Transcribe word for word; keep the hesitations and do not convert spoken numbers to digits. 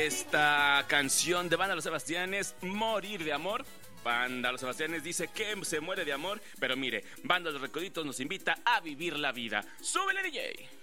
esta canción de Banda Los Sebastianes, Morir de Amor. Banda Los Sebastianes dice que se muere de amor, pero mire, Banda Los Recoditos nos invita a vivir la vida. ¡Súbele, D J!